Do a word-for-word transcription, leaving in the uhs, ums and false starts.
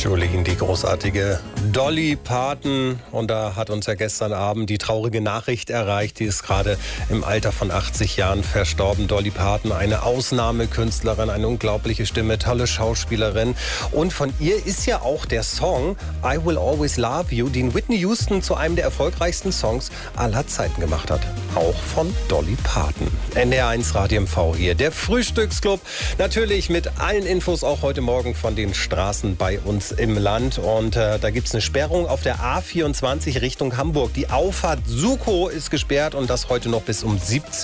Jolene, die großartige Dolly Parton. Und da hat uns ja gestern Abend die traurige Nachricht erreicht. Die ist gerade im Alter von achtzig Jahren verstorben. Dolly Parton, eine Ausnahmekünstlerin, eine unglaubliche Stimme, tolle Schauspielerin. Und von ihr ist ja auch der Song I Will Always Love You, den Whitney Houston zu einem der erfolgreichsten Songs aller Zeiten gemacht hat. Auch von Dolly Parton. N D R eins Radio M V hier, der Frühstücksclub. Natürlich mit allen Infos auch heute Morgen von den Straßen bei uns im Land. Und äh, da gibt es eine Sperrung auf der A vierundzwanzig Richtung Hamburg. Die Auffahrt Sukow ist gesperrt und das heute noch bis um siebzehn